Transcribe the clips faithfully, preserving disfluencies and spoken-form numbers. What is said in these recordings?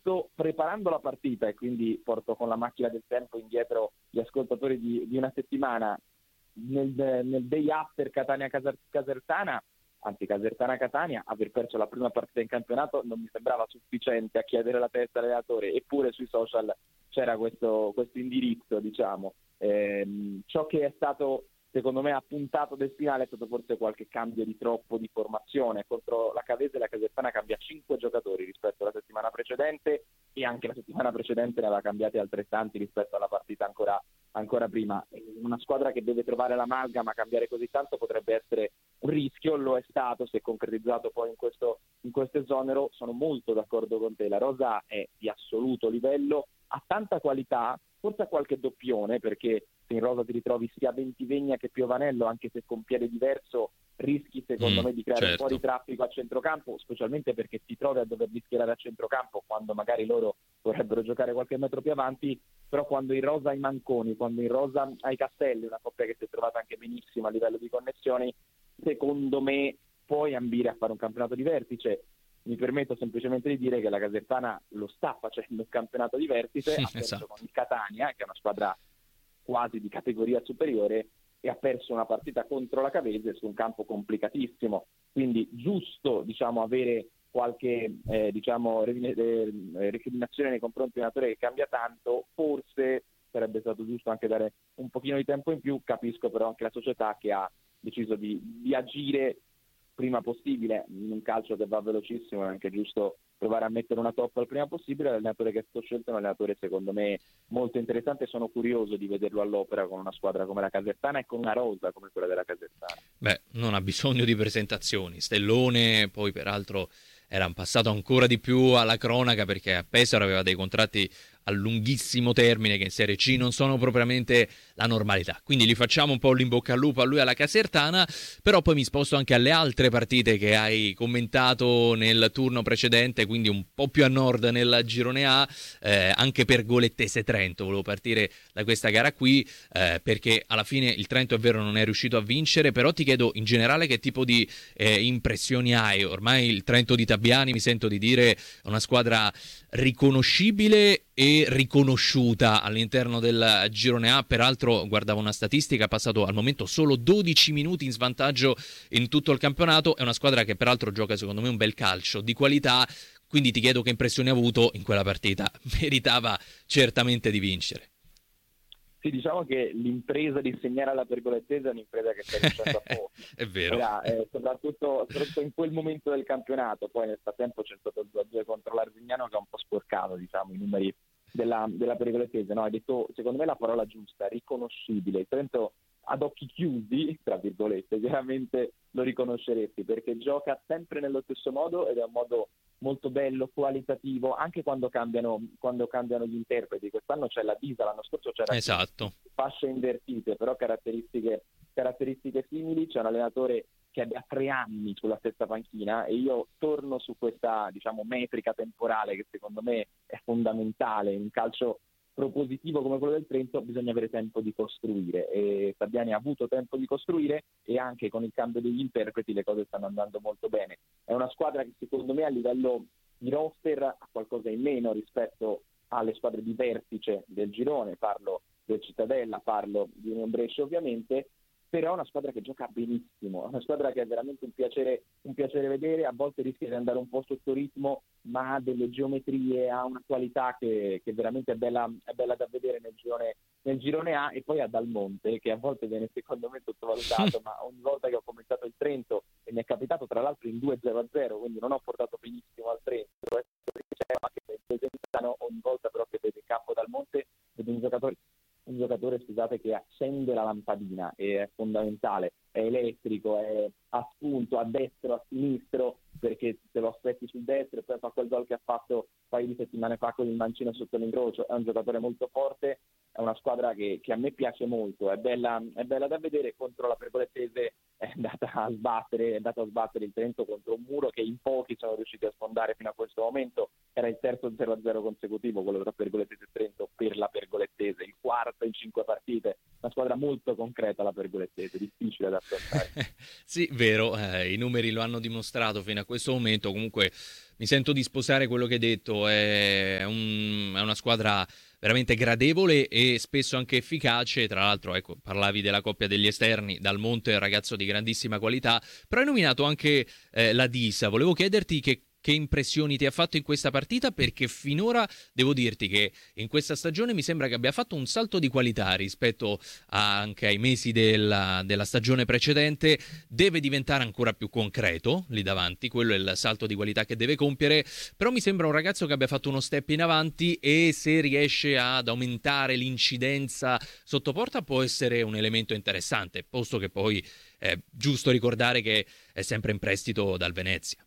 soprattutto preparando la partita, e quindi porto con la macchina del tempo indietro gli ascoltatori di, di una settimana, nel, nel day after Catania-Casertana, anzi Casertana-Catania, aver perso la prima partita in campionato non mi sembrava sufficiente a chiedere la testa all'allenatore, eppure sui social c'era questo, questo indirizzo, diciamo. Eh, ciò che è stato secondo me appuntato del finale è stato forse qualche cambio di troppo di formazione. Contro la Cavese la Casertana cambia cinque giocatori rispetto alla settimana precedente, e anche la settimana precedente ne aveva cambiati altrettanti rispetto alla partita ancora, ancora prima. Una squadra che deve trovare l'amalgama, cambiare così tanto potrebbe essere un rischio, lo è stato, si è concretizzato poi in questo, in questo esonero. Sono molto d'accordo con te, la rosa è di assoluto livello, ha tanta qualità, forse ha qualche doppione, perché se in rosa ti ritrovi sia Bentivegna che Piovanello, anche se con piede diverso, rischi secondo Mm, me di creare certo. un po' di traffico a centrocampo, specialmente perché ti trovi a doverli schierare a centrocampo quando magari loro vorrebbero giocare qualche metro più avanti. Però quando in rosa hai Manconi, quando in rosa hai Castelli, una coppia che si è trovata anche benissimo a livello di connessioni, secondo me puoi ambire a fare un campionato di vertice. Mi permetto semplicemente di dire che la Casertana lo sta facendo un campionato di vertice, ha perso Esatto. con il Catania, che è una squadra quasi di categoria superiore, e ha perso una partita contro la Cavese su un campo complicatissimo. Quindi giusto, diciamo, avere qualche eh, diciamo eh, recriminazione nei confronti di un allenatore che cambia tanto. Forse sarebbe stato giusto anche dare un pochino di tempo in più. Capisco però anche la società che ha deciso di, di agire prima possibile. In un calcio che va velocissimo è anche giusto provare a mettere una toppa il prima possibile. L'allenatore che è stato scelto è un allenatore secondo me molto interessante, e sono curioso di vederlo all'opera con una squadra come la Casertana e con una rosa come quella della Casertana. Beh, non ha bisogno di presentazioni. Stellone poi peraltro era passato ancora di più alla cronaca, perché a Pesaro aveva dei contratti a lunghissimo termine che in Serie C non sono propriamente la normalità. Quindi gli facciamo un po' l'in bocca al lupo a lui, alla Casertana. Però poi mi sposto anche alle altre partite che hai commentato nel turno precedente, quindi un po' più a nord nel girone A, eh, anche per Golettese Trento. Volevo partire da questa gara qui, eh, perché alla fine il Trento è vero non è riuscito a vincere, però ti chiedo in generale che tipo di eh, impressioni hai. Ormai il Trento di Tabiani, mi sento di dire, è una squadra riconoscibile e riconosciuta all'interno del girone A. Peraltro guardavo una statistica, ha passato al momento solo dodici minuti in svantaggio in tutto il campionato. È una squadra che peraltro gioca secondo me un bel calcio di qualità, quindi ti chiedo che impressioni hai avuto in quella partita. Meritava certamente di vincere. Sì, diciamo che l'impresa di segnare alla Pergolettese è un'impresa che sta riuscendo a poco. È vero. Era, eh, soprattutto, soprattutto in quel momento del campionato. Poi nel frattempo c'è stato il due a due contro l'Arzignano, che ha un po' sporcato, diciamo, i numeri della, della Pergolettese. No, hai detto, secondo me, la parola giusta, riconoscibile. Il Trento ad occhi chiusi, tra virgolette, chiaramente lo riconosceresti, perché gioca sempre nello stesso modo, ed è un modo molto bello, qualitativo, anche quando cambiano quando cambiano gli interpreti. Quest'anno c'è la Disa, l'anno scorso c'era Esatto. fasce invertite, però caratteristiche caratteristiche simili. C'è un allenatore che ha tre anni sulla stessa panchina, e io torno su questa, diciamo, metrica temporale che secondo me è fondamentale in un calcio propositivo come quello del Trento. Bisogna avere tempo di costruire, e Fabiani ha avuto tempo di costruire, e anche con il cambio degli interpreti le cose stanno andando molto bene. È una squadra che secondo me a livello di roster ha qualcosa in meno rispetto alle squadre di vertice del girone. Parlo del Cittadella, parlo di Union Brescia ovviamente, però è una squadra che gioca benissimo, è una squadra che è veramente un piacere, un piacere vedere. A volte rischia di andare un po' sotto ritmo, ma ha delle geometrie, ha una qualità che, che veramente è bella, è bella da vedere nel girone, nel girone A. E poi ha Dalmonte, che a volte viene secondo me sottovalutato, ma ogni volta che ho commentato il Trento, e mi è capitato tra l'altro in due zero a zero, quindi non ho portato benissimo al Trento, ma che presentano ogni volta, però che vede in campo Dalmonte, vede un giocatore un giocatore scusate che accende la lampadina, e è fondamentale, è elettrico, è a spunto, a destro, a sinistro, perché se lo aspetti sul destro e poi fa quel gol che ha fatto un paio di settimane fa con il mancino sotto l'incrocio. È un giocatore molto forte, è una squadra che, che a me piace molto, è bella, è bella da vedere. Contro la Pergolettese è andata a sbattere, è andata a sbattere il Trento contro un muro che in pochi sono riusciti a sfondare fino a questo momento. Era il terzo zero a zero consecutivo, quello tra Pergolettese e Trento, per la Pergolettese, il quarto in cinque partite. Una squadra molto concreta la Pergolettese, difficile da affrontare. Sì, vero, eh, i numeri lo hanno dimostrato fino a questo momento. Comunque mi sento di sposare quello che hai detto, è, un- è una squadra veramente gradevole e spesso anche efficace. Tra l'altro, ecco, parlavi della coppia degli esterni, Dal Monte è un ragazzo di grandissima qualità, però hai nominato anche eh, la Disa. Volevo chiederti che che impressioni ti ha fatto in questa partita, perché finora devo dirti che in questa stagione mi sembra che abbia fatto un salto di qualità rispetto a- anche ai mesi della, della stagione precedente. Deve diventare ancora più concreto lì davanti, quello è il salto di qualità che deve compiere, però mi sembra un ragazzo che abbia fatto uno step in avanti, e se riesce ad aumentare l'incidenza sotto porta può essere un elemento interessante, posto che poi è giusto ricordare che è sempre in prestito dal Venezia.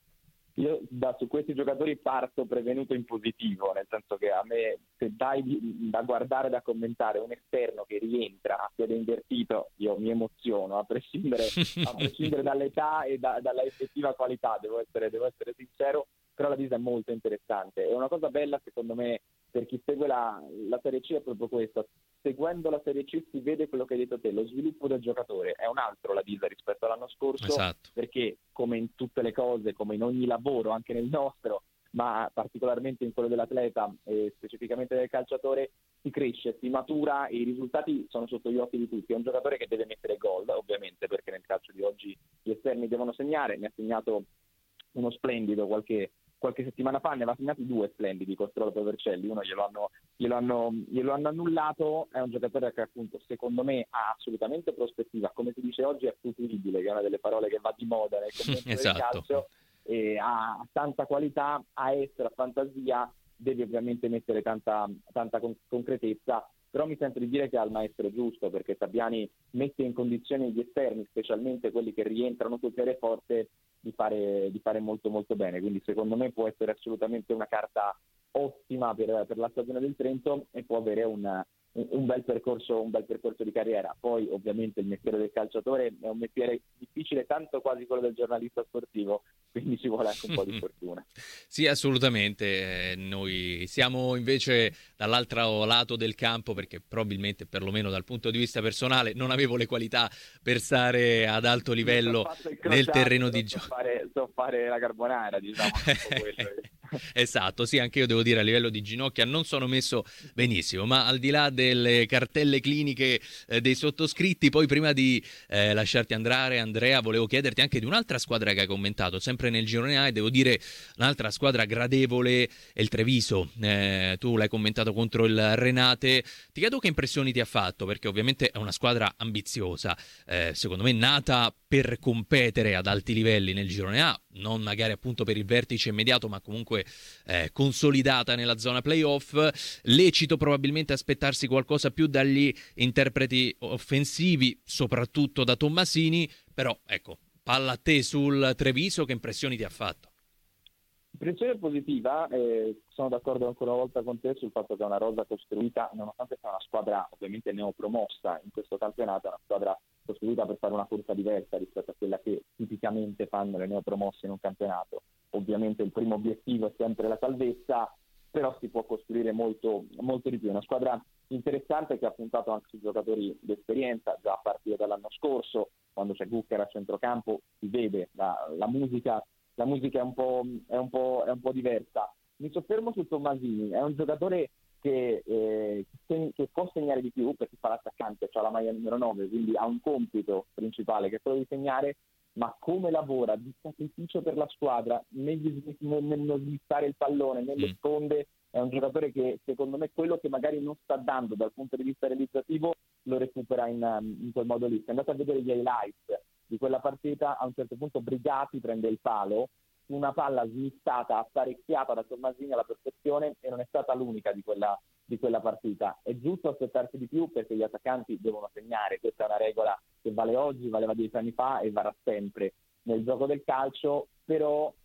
Io da, su questi giocatori parto prevenuto in positivo, nel senso che a me, se dai di- da guardare, da commentare un esterno che rientra a piede invertito, io mi emoziono, a prescindere, a prescindere dall'età e da- dalla effettiva qualità, devo essere, devo essere sincero. Però la Disa è molto interessante. È una cosa bella, secondo me, per chi segue la, la Serie C, è proprio questo. Seguendo la Serie C si vede quello che hai detto te, lo sviluppo del giocatore è un altro la Disa rispetto all'anno scorso, Esatto. perché come in tutte le cose, come in ogni lavoro, anche nel nostro, ma particolarmente in quello dell'atleta e specificamente del calciatore, si cresce, si matura e i risultati sono sotto gli occhi di tutti. È un giocatore che deve mettere gol, ovviamente, perché nel calcio di oggi gli esterni devono segnare. Ne ha segnato uno splendido qualche, qualche settimana fa, ne aveva segnati due splendidi contro la Vercelli, uno glielo hanno, glielo, hanno, glielo hanno annullato. È un giocatore che appunto secondo me ha assolutamente prospettiva, come si dice oggi è futuribile, che è una delle parole che va di moda nel commento del Esatto. calcio, e ha tanta qualità, ha essere, ha fantasia, deve ovviamente mettere tanta, tanta con- concretezza. Però mi sento di dire che ha il maestro giusto, perché Sabbiani mette in condizioni gli esterni, specialmente quelli che rientrano sul piede forte, di fare, di fare molto molto bene. Quindi secondo me può essere assolutamente una carta ottima per, per la stagione del Trento, e può avere un, un, un bel percorso, un bel percorso di carriera. Poi ovviamente il mestiere del calciatore è un mestiere difficile, tanto quasi quello del giornalista sportivo, quindi ci vuole anche un po' di fortuna. Sì, assolutamente. Eh, noi siamo invece dall'altro lato del campo, perché probabilmente, perlomeno dal punto di vista personale, non avevo le qualità per stare ad alto Io so livello fatto il nel crociato, terreno però di so gioco. fare, so fare la carbonara, diciamo, è un po' quello. Esatto, sì, anche io devo dire a livello di ginocchia non sono messo benissimo, ma al di là delle cartelle cliniche eh, dei sottoscritti, poi prima di eh, lasciarti andare, Andrea, volevo chiederti anche di un'altra squadra che hai commentato, sempre nel girone A, e devo dire un'altra squadra gradevole è il Treviso. Eh, tu l'hai commentato contro il Renate, ti chiedo che impressioni ti ha fatto, perché ovviamente è una squadra ambiziosa, eh, secondo me nata per competere ad alti livelli nel girone A, non magari appunto per il vertice immediato, ma comunque eh, consolidata nella zona playoff. Lecito probabilmente aspettarsi qualcosa più dagli interpreti offensivi, soprattutto da Tommasini, però ecco, palla a te sul Treviso, che impressioni ti ha fatto? Impressione positiva, eh, sono d'accordo ancora una volta con te sul fatto che è una rosa costruita, nonostante sia una squadra ovviamente neopromossa in questo campionato, è una squadra costruita per fare una corsa diversa rispetto a quella che tipicamente fanno le neopromosse in un campionato. Ovviamente il primo obiettivo è sempre la salvezza, però si può costruire molto, molto di più. È una squadra interessante che ha puntato anche su giocatori di esperienza, già a partire dall'anno scorso, quando c'è Guccher a centrocampo, si vede la, la musica la musica è un po', è un po', è un po' diversa. Mi soffermo su Tommasini, è un giocatore che, eh, che può segnare di più perché fa l'attaccante, ha la maglia numero nove, quindi ha un compito principale che è quello di segnare, ma come lavora di sacrificio per la squadra, negli, nello slittare il pallone, nelle Mm. sponde, è un giocatore che secondo me quello che magari non sta dando dal punto di vista realizzativo lo recupera in, in quel modo lì. Se andate a vedere gli highlights di quella partita, a un certo punto Brigati prende il palo, una palla smittata, apparecchiata da Tommasini alla perfezione, e non è stata l'unica di quella, di quella partita. È giusto aspettarsi di più perché gli attaccanti devono segnare, questa è una regola che vale oggi, valeva dieci anni fa e varrà sempre nel gioco del calcio, però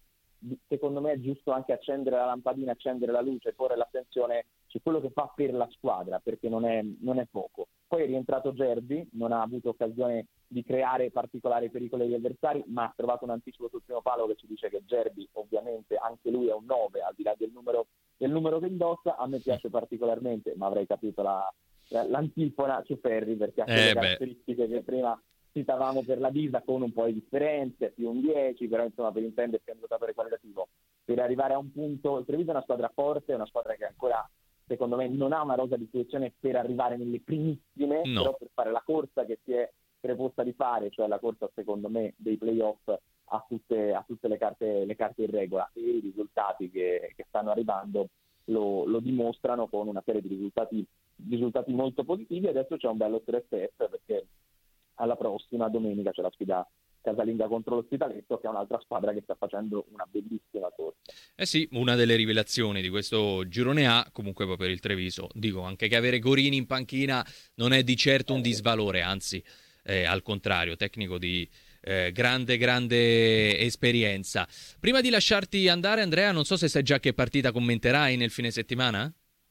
secondo me è giusto anche accendere la lampadina, accendere la luce, porre l'attenzione su quello che fa per la squadra, perché non è, non è poco. Poi è rientrato Gerbi, non ha avuto occasione di creare particolari pericoli agli avversari, ma ha trovato un anticipo sul primo palo che ci dice che Gerbi ovviamente anche lui è un nove, al di là del numero, del numero che indossa. A me piace particolarmente, ma avrei capito la, la, l'antifona su Ferri, perché ha quelle eh caratteristiche che prima citavamo per la Disa, con un po' di differenze, più un dieci, però insomma per intendersi è un giocatore qualitativo. Per arrivare a un punto, il Treviso è una squadra forte, è una squadra che ancora secondo me non ha una rosa di selezione per arrivare nelle primissime, no. Però per fare la corsa che si è preposta di fare, cioè la corsa secondo me dei playoff, a tutte, a tutte le carte le carte in regola, e i risultati che, che stanno arrivando lo, lo dimostrano, con una serie di risultati, risultati molto positivi. Adesso c'è un bello stress test, perché alla prossima domenica c'è la sfida casalinga contro l'Ospitaletto, che è un'altra squadra che sta facendo una bellissima corsa. Eh sì, una delle rivelazioni di questo girone A, comunque poi per il Treviso, dico anche che avere Gorini in panchina non è di certo un disvalore, anzi eh, al contrario, tecnico di eh, grande grande esperienza. Prima di lasciarti andare, Andrea, non so se sai già che partita commenterai nel fine settimana?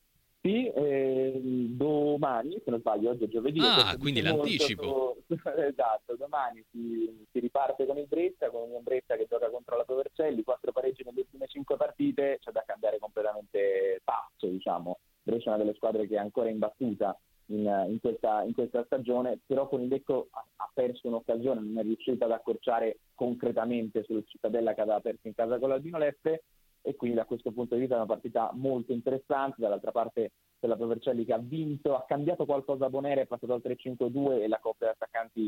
Sì, eh, domani, se non sbaglio, oggi è giovedì. Ah, quindi l'anticipo. Su... esatto, domani si, si riparte con il Brescia, con un Brescia che gioca contro la Vercelli, quattro pareggi nelle ultime cinque partite, c'è da cambiare completamente passo, diciamo. Brescia è una delle squadre che è ancora imbattuta in, in, questa, in questa stagione, però con il Lecco ha, ha perso un'occasione, non è riuscita ad accorciare concretamente sul Cittadella che aveva perso in casa con l'Albino Leffe, e quindi da questo punto di vista è una partita molto interessante. Dall'altra parte c'è la Vercelli che ha vinto, ha cambiato qualcosa a Bonere, è passato al tre cinque due e la coppia di attaccanti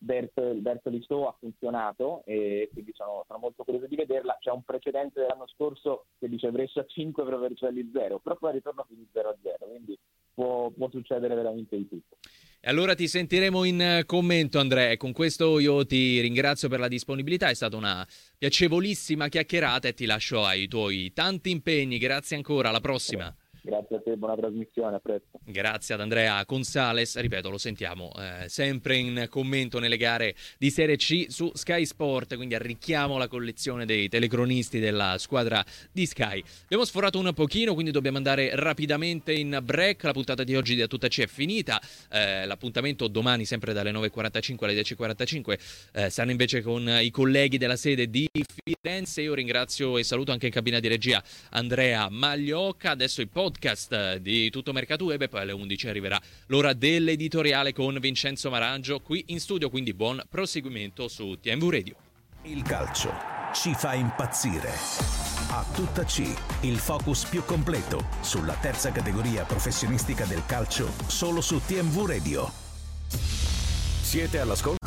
verso Lissò ha funzionato, e quindi sono, sono molto curioso di vederla. C'è un precedente dell'anno scorso che dice Brescia cinque per Vercelli zero, però poi il ritorno finì zero a zero, quindi può, può succedere veramente di tutto. E allora ti sentiremo in commento, Andrea, e con questo io ti ringrazio per la disponibilità, è stata una piacevolissima chiacchierata e ti lascio ai tuoi tanti impegni. Grazie ancora, alla prossima. Grazie a te, buona trasmissione, a presto. Grazie ad Andrea Gonzales, ripeto, lo sentiamo eh, sempre in commento nelle gare di Serie C su Sky Sport, quindi arricchiamo la collezione dei telecronisti della squadra di Sky. Abbiamo sforato un pochino, quindi dobbiamo andare rapidamente in break. La puntata di oggi di A Tutta C è finita, eh, l'appuntamento domani sempre dalle nove e quarantacinque alle dieci e quarantacinque eh, saranno invece con i colleghi della sede di Firenze. Io ringrazio e saluto anche in cabina di regia Andrea Magliocca. Adesso il podcast di Tutto Mercato Web, e poi alle undici arriverà l'ora dell'editoriale con Vincenzo Marangio qui in studio, quindi buon proseguimento su T M V Radio. Il calcio ci fa impazzire. A Tutta C, il focus più completo sulla terza categoria professionistica del calcio, solo su T M V Radio. Siete all'ascolto